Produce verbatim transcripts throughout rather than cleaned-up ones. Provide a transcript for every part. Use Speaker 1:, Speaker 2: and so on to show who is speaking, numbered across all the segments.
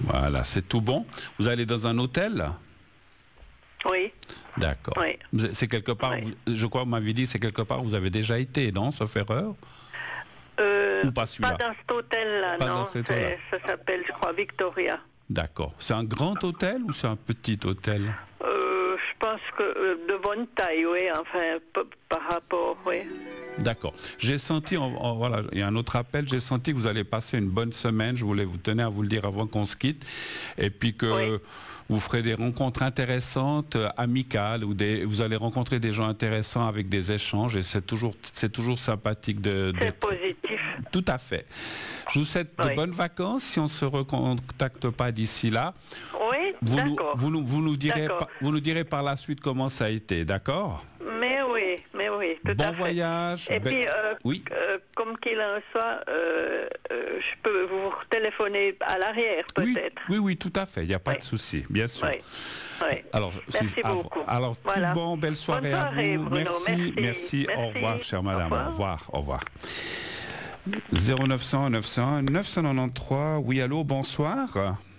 Speaker 1: Voilà, c'est tout bon. Vous allez dans un hôtel?
Speaker 2: Oui.
Speaker 1: D'accord.
Speaker 2: Oui.
Speaker 1: C'est quelque part,
Speaker 2: Oui.
Speaker 1: vous- je crois, vous m'avez dit, c'est quelque part où vous avez déjà été, non, sauf erreur?
Speaker 2: Euh,
Speaker 1: Ou pas celui-là?
Speaker 2: Pas dans cet hôtel-là,
Speaker 1: Pas dans
Speaker 2: non.
Speaker 1: cet
Speaker 2: C'est-
Speaker 1: hôtel-là.
Speaker 2: Ça s'appelle, je crois, Victoria.
Speaker 1: D'accord. C'est un grand hôtel ou c'est un petit hôtel?
Speaker 2: Euh, je pense que euh, de bonne taille, oui, enfin, p- par rapport, oui.
Speaker 1: D'accord. J'ai senti, en- en- voilà, il y a un autre appel, j'ai senti que vous allez passer une bonne semaine, je voulais vous tenir à vous le dire avant qu'on se quitte, et puis que
Speaker 2: Oui.
Speaker 1: vous ferez des rencontres intéressantes, euh, amicales, ou des, vous allez rencontrer des gens intéressants avec des échanges, et c'est toujours, c'est toujours sympathique de...
Speaker 2: C'est
Speaker 1: d'être-
Speaker 2: positif.
Speaker 1: Tout à fait. Je vous souhaite de
Speaker 2: Oui.
Speaker 1: bonnes vacances, si on ne se recontacte pas d'ici là.
Speaker 2: Oui,
Speaker 1: Vous nous,
Speaker 2: d'accord.
Speaker 1: vous, nous, vous, nous direz
Speaker 2: D'accord.
Speaker 1: par, vous nous direz par la suite comment ça a été, d'accord?
Speaker 2: Mais oui, mais oui, tout
Speaker 1: Bon
Speaker 2: à fait.
Speaker 1: voyage.
Speaker 2: Et
Speaker 1: be-
Speaker 2: puis, euh,
Speaker 1: Oui.
Speaker 2: euh, comme qu'il en soit, euh, euh, je peux vous téléphoner à l'arrière,
Speaker 1: Oui,
Speaker 2: peut-être.
Speaker 1: oui, oui, tout à fait, il n'y a pas
Speaker 2: Oui.
Speaker 1: de souci, bien sûr.
Speaker 2: Oui, oui.
Speaker 1: Alors,
Speaker 2: Merci
Speaker 1: si- alors,
Speaker 2: beaucoup.
Speaker 1: alors,
Speaker 2: Voilà.
Speaker 1: tout bon, belle soirée,
Speaker 2: Bonne soirée,
Speaker 1: à vous.
Speaker 2: Bruno.
Speaker 1: Merci,
Speaker 2: Merci.
Speaker 1: merci, au
Speaker 2: Merci.
Speaker 1: revoir, chère madame,
Speaker 2: Au
Speaker 1: au
Speaker 2: revoir.
Speaker 1: revoir, au revoir. zéro neuf cent neuf cent un neuf cent quatre-vingt-treize, oui, allô, bonsoir.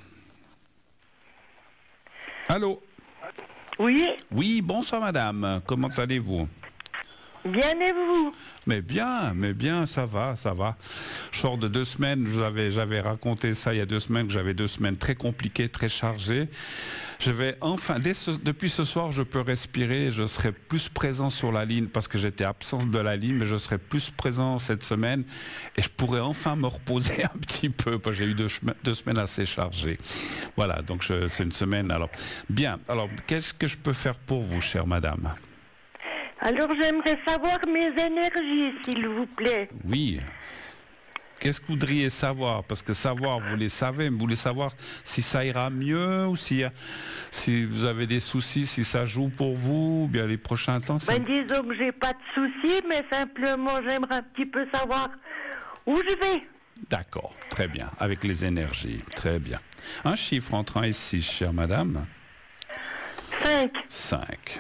Speaker 1: Allô?
Speaker 3: Oui,
Speaker 1: Oui, bonsoir madame, comment allez-vous?
Speaker 3: bien et vous?
Speaker 1: Mais bien, mais bien, ça va, ça va. Je sors de deux semaines, je vous avais, j'avais raconté ça il y a deux semaines, que j'avais deux semaines très compliquées, très chargées. Je vais enfin, dès ce- depuis ce soir, je peux respirer, je serai plus présent sur la ligne, parce que j'étais absent de la ligne, mais je serai plus présent cette semaine, et je pourrai enfin me reposer un petit peu, parce que j'ai eu deux, chema- deux semaines assez chargées. Voilà, donc je- c'est une semaine, alors. Bien, alors, qu'est-ce que je peux faire pour vous, chère madame?
Speaker 3: Alors j'aimerais savoir mes énergies, s'il vous plaît.
Speaker 1: Oui. Qu'est-ce que vous voudriez savoir? Parce que savoir, vous les savez, mais vous voulez savoir si ça ira mieux ou si, si vous avez des soucis, si ça joue pour vous, ou bien les prochains temps. ça-
Speaker 3: Ben disons que j'ai pas de soucis, mais simplement j'aimerais un petit peu savoir où je vais.
Speaker 1: D'accord, très bien, avec les énergies, très bien. Un chiffre entre un et six, chère madame.
Speaker 3: Cinq.
Speaker 1: cinq.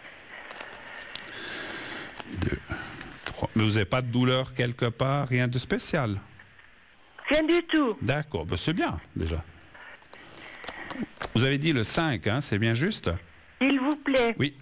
Speaker 1: deux, trois. Mais vous n'avez pas de douleur quelque part, rien de spécial?
Speaker 3: Rien du tout.
Speaker 1: D'accord, ben c'est bien, déjà. Vous avez dit le cinq, hein, c'est bien juste?
Speaker 3: S'il vous plaît.
Speaker 1: Oui.